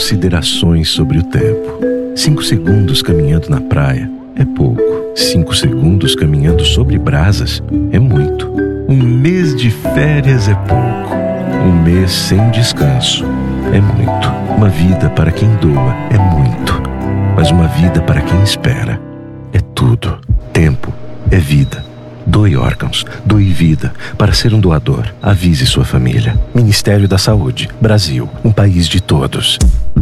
considerações sobre o tempo. 5 segundos caminhando na praia é pouco. 5 segundos caminhando sobre brasas é muito. Um mês de férias é pouco. Um mês sem descanso é muito. Uma vida para quem doa é muito. Mas uma vida para quem espera é tudo. Tempo é vida. Doe órgãos, doe vida. Para ser um doador, avise sua família. Ministério da Saúde, Brasil, um país de todos.